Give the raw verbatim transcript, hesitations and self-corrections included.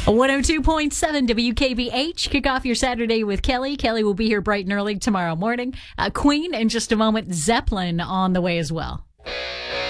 one oh two point seven W K B H. Kick off your Saturday with Kelly. Kelly will be here bright and early tomorrow morning. Uh, Queen in just a moment. Zeppelin on the way as well.